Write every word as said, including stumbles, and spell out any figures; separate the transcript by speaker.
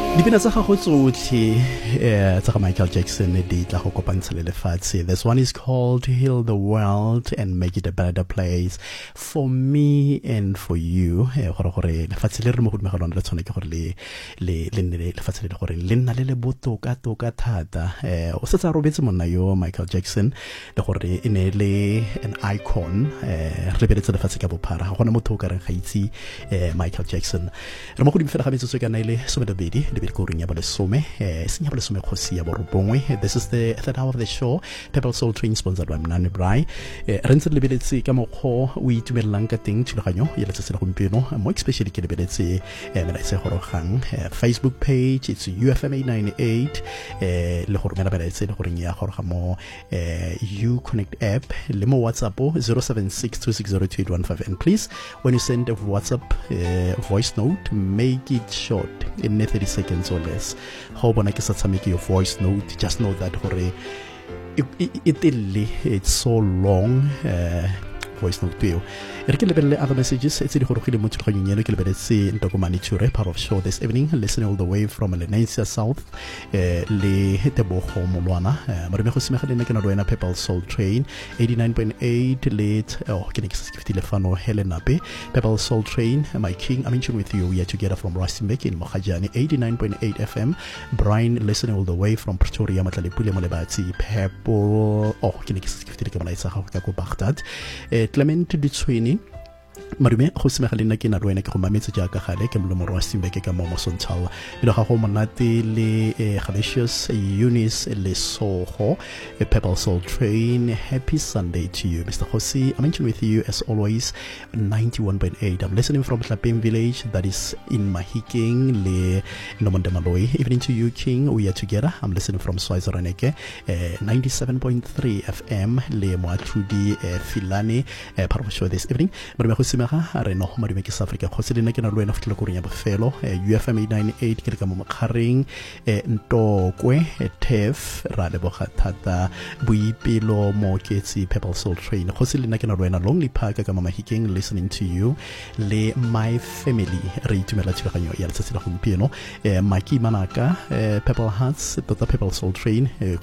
Speaker 1: Dipina tsa gago tsotlhe eh tsa Michael Jackson di tla go kopantsha le lefatshe. This one is called Heal the World and Make It a Better Place for me and for you. Eh gore gore lefatshe le re mo godimo ga lona le tshwane ke gore le le le ne lefatshe le gore le nna le le botoka toka thata. Eh o setsa robetse monna yo Michael Jackson le gore e ne le an icon eh re lebeletse lefatshe ka bophara ga gona motho o ka reng ga itse eh Michael Jackson. Re mo godimo fela ga metsotso ka na ile somedobedi le This is the third hour of the show. Pebble Soul Train sponsored by Mnane Brai. Rense lebeletse ka mokgo o itumelang ka teng thulaganyo ya letsatsi la gompieno mo especially ke lebeletse mela se gorogang Facebook page, it's U F M eight ninety-eight le go romela beletse le gore ya goroga mo U Connect app le mo WhatsApp zero seven six two six zero two eight one five, and please when you send a WhatsApp uh, voice note, make it short in thirty seconds or less. How bona ke sa tshameke your voice note, just know that gore it, it, it, it's so long uh, voice note to you. Re ke lebelele other messages tse di gorogile mo thulaganyong eno ke lebeletse Ntokomane Chure, part of show this evening, listening all the way from Lenasia South eh le Hetebogo Molwana. Marime go simega le nna ke na loena Pebble Soul Train eighty-nine point eight late oh ke ne ke se fitile fano Helena Bay Pebble Soul Train, my king, I'm in tune with you. We are together from Rustenburg in Mogajane eighty-nine point eight F M. Brian listening all the way from Pretoria Matlalepule mo Lebatsi Pebble oh ke ne ke se fitile ke molaetsa ga ka go Baghdad. eh Clement Ditsweni Marume go simega le nna ke na loena ke go mametse jaaka gale ke molomo wa Rustenburg ka mo Mosonthal le ga go monate le Galatius Eunice le Soho Pebble Soul Train. Happy Sunday to you, Mister Khosi. I'm in tune with you as always ninety-one point eight. I'm listening from Tlapeng village, that is in Mahikeng le Nomonde Maloi. Evening to you, King. We are together. I'm listening from Swazilandeke uh, ninety-seven point three F M le Moatlhodi uh, Filane uh, part of the show this evening. Marume go simega re no madume ke South Africa go se lena ke na lwena fitla koreng ya bofelo U F M eight ninety-eight ke le ka mo mokgareng Ntokwe Tef ra le boga thata Boipelo mo ketsi Pebble Soul Train go se lena ke na lwena Lonely Park ka mo Mahikeng, listening to you le my family re itumela thulaganyo ya letsatsi la gompieno Maki Manaka Pebble Hearts tota Pebble Soul Train